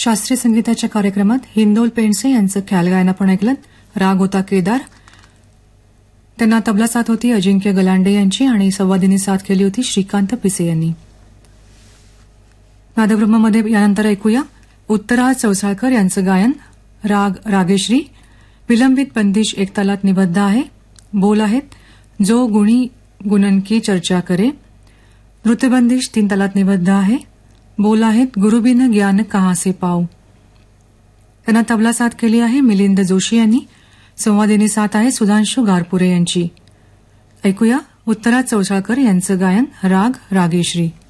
शास्त्रीय संगीताच्या कार्यक्रमात हिंदोल पेंडसे यांचं ख्याल गायन आपण ऐकलं. राग होता केदार. त्यांना तबला साथ होती अजिंक्य गलांडे यांची आणि संवादिनी साथ केली होती श्रीकांत पिसे यांनी. नादब्रह्ममध्ये यानंतर ऐकूया उत्तरा चौसाळकर यांचं गायन. राग रागेश्री. विलंबित बंदिश एक तालात निबद्ध आहे. बोल आहेत जो गुणी गुणन की चर्चा करे. नृत्यबंदिश 3 तालात निबद्ध आहे. बोल आहेत गुरुबिन ज्ञान कहां से पाऊ. त्यांना तबला साथ केली आहे मिलिंद जोशी यांनी. संवादिनी साथ आहे सुधांशू गारपुरे यांची. ऐकूया उत्तरा चौसाळकर यांचं गायन राग रागेश्री.